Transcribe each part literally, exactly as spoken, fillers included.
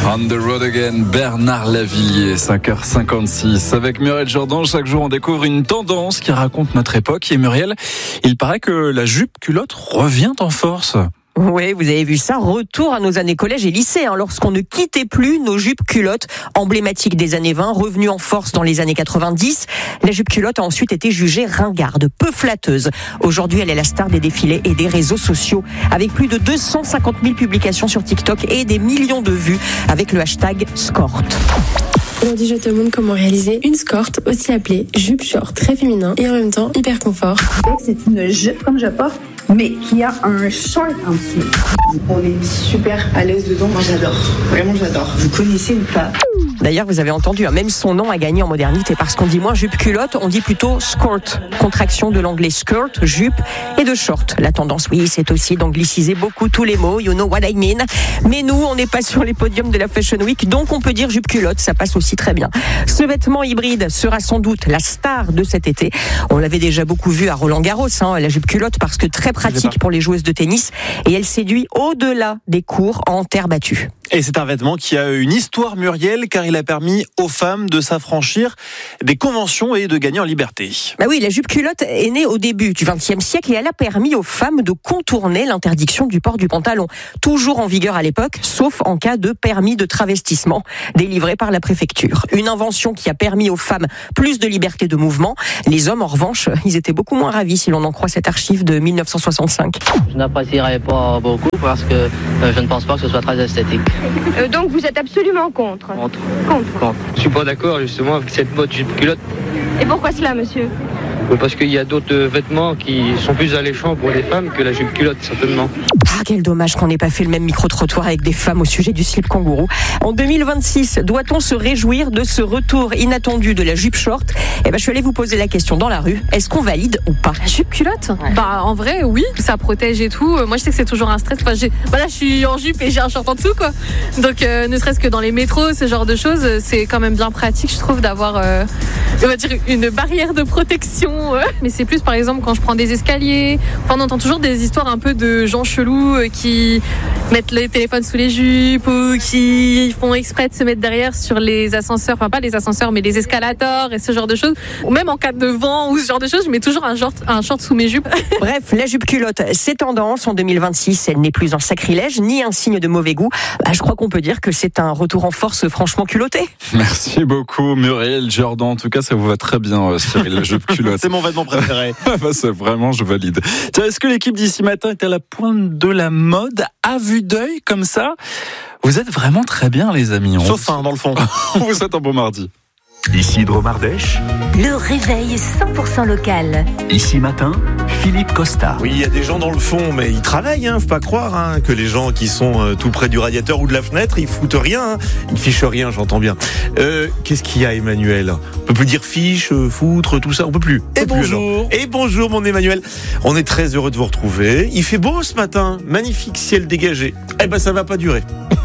On the road again, Bernard Lavilliers, cinq heures cinquante-six. Avec Muriel Jourdan, chaque jour on découvre une tendance qui raconte notre époque. Et Muriel, il paraît que la jupe culotte revient en force. Oui, vous avez vu ça, retour à nos années collège et lycée, hein, lorsqu'on ne quittait plus nos jupes culottes, emblématiques des années vingt, revenues en force dans les années quatre-vingt-dix. La jupe culotte a ensuite été jugée ringarde, peu flatteuse. Aujourd'hui, elle est la star des défilés et des réseaux sociaux, avec plus de deux cent cinquante mille publications sur TikTok et des millions de vues avec le hashtag Skort. Aujourd'hui, je te montre comment réaliser une skort, aussi appelée jupe short, très féminin et en même temps hyper confort. C'est une jupe comme je porte, mais qui a un short en dessous. On est super à l'aise dedans. Moi, j'adore. Vraiment, j'adore. Vous connaissez ou pas ? D'ailleurs, vous avez entendu, hein, même son nom a gagné en modernité parce qu'on dit moins jupe culotte, on dit plutôt skort, contraction de l'anglais skirt, jupe et de short. La tendance, oui, c'est aussi d'angliciser beaucoup tous les mots, you know what I mean. Mais nous, on n'est pas sur les podiums de la Fashion Week, donc on peut dire jupe culotte, ça passe aussi très bien. Ce vêtement hybride sera sans doute la star de cet été. On l'avait déjà beaucoup vu à Roland-Garros, hein, la jupe culotte, parce que très pratique pour les joueuses de tennis et elle séduit au-delà des cours en terre battue. Et c'est un vêtement qui a une histoire, Muriel, car il a permis aux femmes de s'affranchir des conventions et de gagner en liberté. Bah oui, la jupe culotte est née au début du vingtième siècle et elle a permis aux femmes de contourner l'interdiction du port du pantalon, toujours en vigueur à l'époque, sauf en cas de permis de travestissement délivré par la préfecture. Une invention qui a permis aux femmes plus de liberté de mouvement. Les hommes, en revanche, ils étaient beaucoup moins ravis si l'on en croit cette archive de mille neuf cent soixante-cinq. Je n'apprécierais pas beaucoup parce que euh, je ne pense pas que ce soit très esthétique. Euh, donc vous êtes absolument contre. Contre. Contre. Contre. Je suis pas d'accord justement avec cette mode jupe culotte. Et pourquoi cela, monsieur ? Parce qu'il y a d'autres vêtements qui sont plus alléchants pour les femmes que la jupe culotte, certainement. Ah, quel dommage qu'on n'ait pas fait le même micro-trottoir avec des femmes au sujet du slip kangourou. En deux mille vingt-six, doit-on se réjouir de ce retour inattendu de la jupe short ? Eh ben, je suis allée vous poser la question dans la rue. Est-ce qu'on valide ou pas ? La jupe culotte ? Ouais. Bah, en vrai, oui. Ça protège et tout. Moi, je sais que c'est toujours un stress. Enfin, j'ai... Bah là, je suis en jupe et j'ai un short en dessous, quoi. Donc, euh, ne serait-ce que dans les métros, ce genre de choses, c'est quand même bien pratique, je trouve, d'avoir, euh, on va dire, une barrière de protection. Euh. Mais c'est plus, par exemple, quand je prends des escaliers. Enfin, on entend toujours des histoires un peu de gens chelous euh, qui mettent les téléphones sous les jupes ou qui font exprès de se mettre derrière sur les ascenseurs. Enfin, pas les ascenseurs, mais les escalators et ce genre de choses. Ou même en cas de vent ou ce genre de choses, je mets toujours un short, un short sous mes jupes. Bref, la jupe culotte, c'est tendance. En deux mille vingt-six, elle n'est plus un sacrilège ni un signe de mauvais goût. Bah, je crois qu'on peut dire que c'est un retour en force franchement culotté. Merci beaucoup, Muriel Jourdan. En tout cas, ça vous va très bien, Cyril, la jupe culotte. C'est mon vêtement préféré. Bah, c'est vraiment, je valide. Tiens, est-ce que l'équipe d'ici matin est à la pointe de la mode, à vue d'œil, comme ça ? Vous êtes vraiment très bien, les amis. On Sauf un, dans le fond. On vous souhaite un bon mardi. Ici Dromardèche. Le réveil cent pour cent local. Ici matin, Philippe Costa. Oui, il y a des gens dans le fond, mais ils travaillent, hein, faut pas croire hein, que les gens qui sont euh, tout près du radiateur ou de la fenêtre, ils foutent rien, hein, ils fichent rien, j'entends bien. Euh, qu'est-ce qu'il y a, Emmanuel ? On peut plus dire fiche, euh, foutre, tout ça, on peut plus. Et peut plus, bonjour. alors. Et bonjour, mon Emmanuel. On est très heureux de vous retrouver. Il fait beau ce matin, magnifique ciel dégagé. Eh ben, ça va pas durer.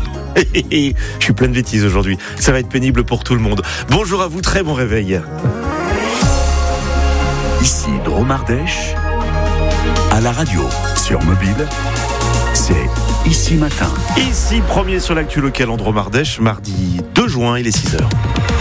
Je suis plein de bêtises aujourd'hui. Ça va être pénible pour tout le monde. Bonjour à vous, très bon réveil. Ici Dromardèche. À la radio, sur mobile, c'est Ici Matin. Ici, premier sur l'actu local en Dromardèche, mardi deux juin, il est six heures.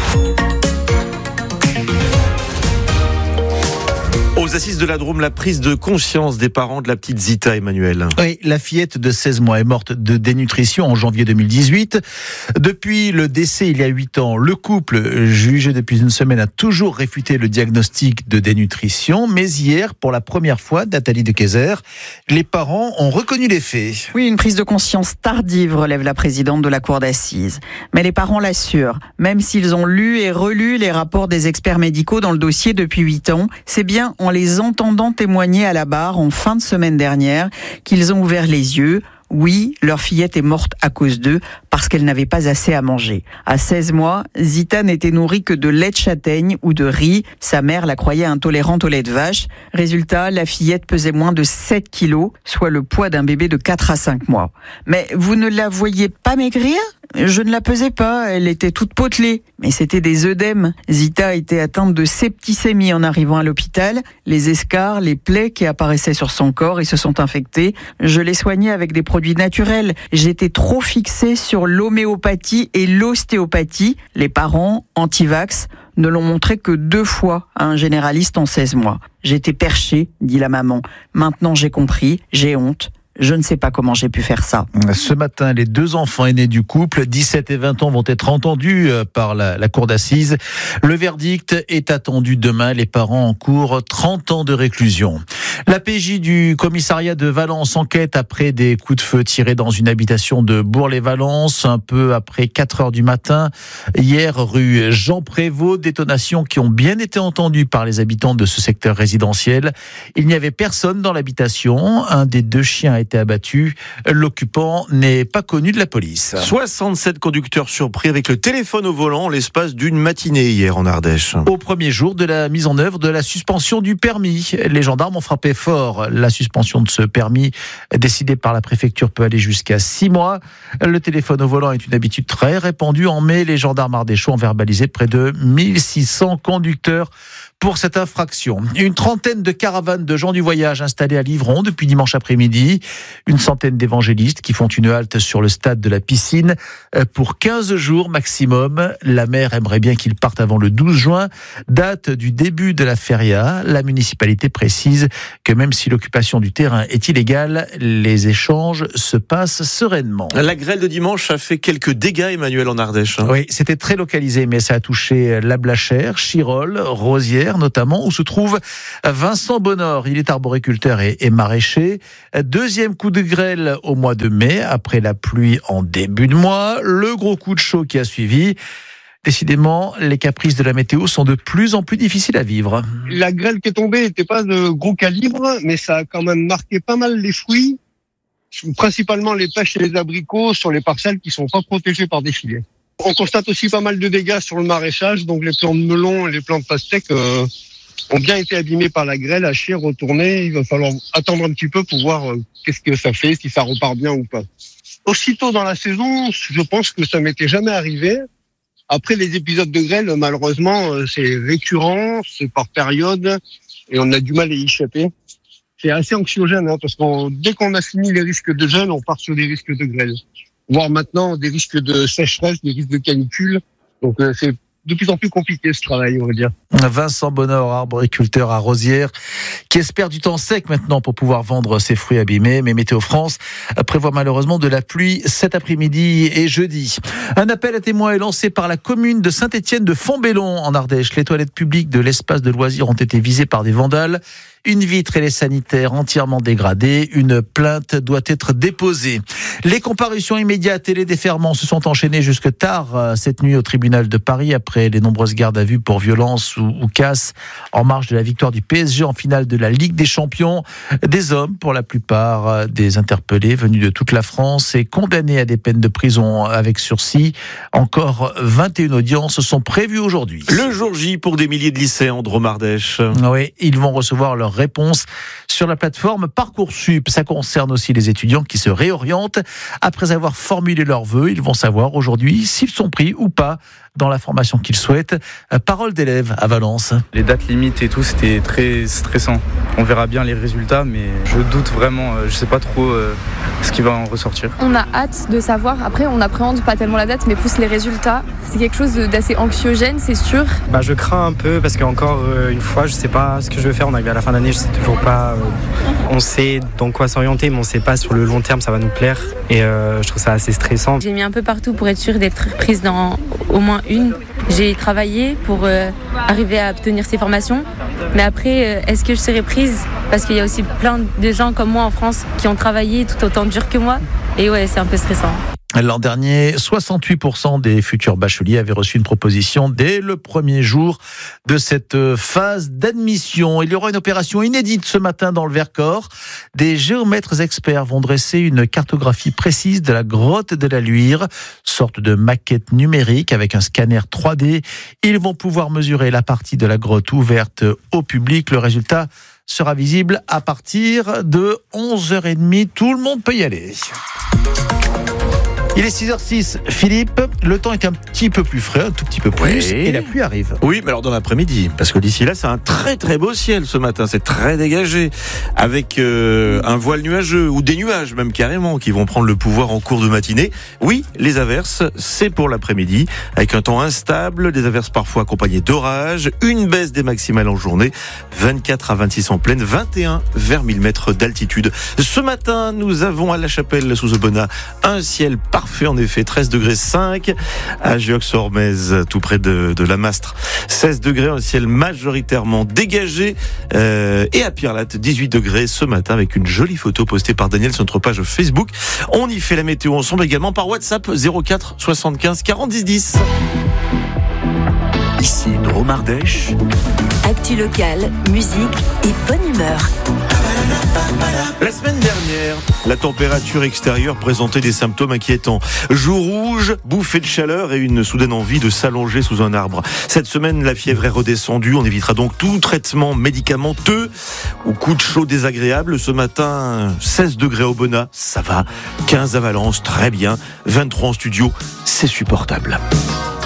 Aux assises de la Drôme, la prise de conscience des parents de la petite Zita, Emmanuel. Oui, la fillette de seize mois est morte de dénutrition en janvier deux mille dix-huit. Depuis le décès il y a huit ans, le couple, jugé depuis une semaine, a toujours réfuté le diagnostic de dénutrition. Mais hier, pour la première fois, Nathalie de Keyser, les parents ont reconnu les faits. Oui, une prise de conscience tardive, relève la présidente de la cour d'assises. Mais les parents l'assurent, même s'ils ont lu et relu les rapports des experts médicaux dans le dossier depuis huit ans, c'est bien en les entendant témoigner à la barre en fin de semaine dernière qu'ils ont ouvert les yeux. Oui, leur fillette est morte à cause d'eux, parce qu'elle n'avait pas assez à manger. À seize mois, Zita n'était nourrie que de lait de châtaigne ou de riz. Sa mère la croyait intolérante au lait de vache. Résultat, la fillette pesait moins de sept kilos, soit le poids d'un bébé de quatre à cinq mois. Mais vous ne la voyez pas maigrir ? Je ne la pesais pas, elle était toute potelée. Mais c'était des œdèmes. Zita était atteinte de septicémie en arrivant à l'hôpital. Les escarres, les plaies qui apparaissaient sur son corps et se sont infectées. Je l'ai soignée avec des produits naturels. J'étais trop fixée sur l'homéopathie et l'ostéopathie. Les parents, anti-vax, ne l'ont montré que deux fois à un généraliste en seize mois. J'étais perchée, dit la maman. Maintenant j'ai compris, j'ai honte. Je ne sais pas comment j'ai pu faire ça. Ce matin, les deux enfants aînés du couple, dix-sept et vingt ans, vont être entendus par la, la cour d'assises. Le verdict est attendu demain. Les parents encourent trente ans de réclusion. La P J du commissariat de Valence enquête après des coups de feu tirés dans une habitation de Bourg-les-Valences, un peu après quatre heures du matin. Hier, rue Jean Prévost, détonations qui ont bien été entendues par les habitants de ce secteur résidentiel. Il n'y avait personne dans l'habitation. Un des deux chiens a été abattu. L'occupant n'est pas connu de la police. soixante-sept conducteurs surpris avec le téléphone au volant l'espace d'une matinée hier en Ardèche. Au premier jour de la mise en œuvre de la suspension du permis, les gendarmes ont frappé fort. La suspension de ce permis décidée par la préfecture peut aller jusqu'à six mois. Le téléphone au volant est une habitude très répandue. En mai, les gendarmes ardéchois ont verbalisé près de mille six cents conducteurs pour cette infraction. Une trentaine de caravanes de gens du voyage installées à Livron depuis dimanche après-midi. Une centaine d'évangélistes qui font une halte sur le stade de la Piscine pour quinze jours maximum. La maire aimerait bien qu'ils partent avant le douze juin, date du début de la feria. La municipalité précise que même si l'occupation du terrain est illégale, les échanges se passent sereinement. La grêle de dimanche a fait quelques dégâts, Emmanuel, en Ardèche. Oui, c'était très localisé, mais ça a touché la Blachère, Chirolles, Rosières notamment, où se trouve Vincent Bonnor. Il est arboriculteur et, et maraîcher. Deuxième coup de grêle au mois de mai, après la pluie en début de mois. Le gros coup de chaud qui a suivi. Décidément, les caprices de la météo sont de plus en plus difficiles à vivre. La grêle qui est tombée n'était pas de gros calibre, mais ça a quand même marqué pas mal les fruits, principalement les pêches et les abricots sur les parcelles qui sont pas protégées par des filets. On constate aussi pas mal de dégâts sur le maraîchage, donc les plants de melon et les plants de pastèques euh, ont bien été abîmés par la grêle, hachés, retournés. Il va falloir attendre un petit peu pour voir euh, qu'est-ce que ça fait, si ça repart bien ou pas. Aussitôt dans la saison, je pense que ça m'était jamais arrivé. Après les épisodes de grêle, malheureusement, euh, c'est récurrent, c'est par période, et on a du mal à y échapper. C'est assez anxiogène, hein, parce que dès qu'on a fini les risques de gel, on part sur des risques de grêle. Voire maintenant des risques de sécheresse, des risques de canicule. Donc euh, c'est de plus en plus compliqué ce travail, on va dire. Vincent Bonnor, arboriculteur à Rosières, qui espère du temps sec maintenant pour pouvoir vendre ses fruits abîmés. Mais Météo France prévoit malheureusement de la pluie cet après-midi et jeudi. Un appel à témoins est lancé par la commune de Saint-Étienne de Fontbellon en Ardèche. Les toilettes publiques de l'espace de loisirs ont été visées par des vandales. Une vitre et les sanitaires entièrement dégradés. Une plainte doit être déposée. Les comparutions immédiates et les déferments se sont enchaînés jusque tard cette nuit au tribunal de Paris après les nombreuses gardes à vue pour violence ou, ou casse en marge de la victoire du P S G en finale de la Ligue des Champions. Des hommes, pour la plupart des interpellés venus de toute la France et condamnés à des peines de prison avec sursis. Encore vingt et une audiences sont prévues aujourd'hui. Le jour J pour des milliers de lycéens en Drôme-Ardèche. Oui, ils vont recevoir leur réponse sur la plateforme Parcoursup. Ça concerne aussi les étudiants qui se réorientent. Après avoir formulé leurs vœux, ils vont savoir aujourd'hui s'ils sont pris ou pas dans la formation qu'ils souhaitent. Parole d'élève à Valence. Les dates limites et tout, c'était très stressant. On verra bien les résultats, mais je doute vraiment. Je sais pas trop ce qui va en ressortir. On a hâte de savoir. Après, on n'appréhende pas tellement la date, mais plus les résultats. C'est quelque chose d'assez anxiogène, c'est sûr. Bah, je crains un peu parce qu'encore une fois, je sais pas ce que je veux faire. On arrive à la fin d'année, je sais toujours pas. On sait dans quoi s'orienter, mais on sait pas sur le long terme ça va nous plaire. Et euh, je trouve ça assez stressant. J'ai mis un peu partout pour être sûre d'être prise dans au moins une. J'ai travaillé pour euh, arriver à obtenir ces formations. Mais après, euh, est-ce que je serai prise ? Parce qu'il y a aussi plein de gens comme moi en France qui ont travaillé tout autant dur que moi. Et ouais, c'est un peu stressant. L'an dernier, soixante-huit pour cent des futurs bacheliers avaient reçu une proposition dès le premier jour de cette phase d'admission. Il y aura une opération inédite ce matin dans le Vercors. Des géomètres experts vont dresser une cartographie précise de la grotte de la Luire, sorte de maquette numérique avec un scanner trois D. Ils vont pouvoir mesurer la partie de la grotte ouverte au public. Le résultat sera visible à partir de onze heures trente. Tout le monde peut y aller. Il est six heures six, Philippe, le temps est un petit peu plus frais, un tout petit peu plus, Oui. et la pluie arrive. Oui, mais alors dans l'après-midi, parce que d'ici là, c'est un très très beau ciel ce matin, c'est très dégagé, avec euh, un voile nuageux, ou des nuages même carrément, qui vont prendre le pouvoir en cours de matinée. Oui, les averses, c'est pour l'après-midi, avec un temps instable, des averses parfois accompagnées d'orages, une baisse des maximales en journée, vingt-quatre à vingt-six en pleine, vingt et un vers mille mètres d'altitude. Ce matin, nous avons à La Chapelle sous Aubenas un ciel parfait, en effet, treize degrés cinq, à Giox-Ormez, tout près de, de la Mastre, seize degrés, un ciel majoritairement dégagé, euh, et à Pierrelatte, dix-huit degrés ce matin, avec une jolie photo postée par Daniel sur notre page Facebook. On y fait la météo ensemble également par WhatsApp zéro quatre soixante-quinze quarante dix dix. Ici Dromardèche. Actu locale, musique et bonne humeur. La semaine dernière, la température extérieure présentait des symptômes inquiétants. Jour rouge, bouffée de chaleur et une soudaine envie de s'allonger sous un arbre. Cette semaine, la fièvre est redescendue. On évitera donc tout traitement médicamenteux ou coup de chaud désagréable. Ce matin, seize degrés au Aubenas, ça va. quinze à Valence, très bien. vingt-trois en studio, c'est supportable.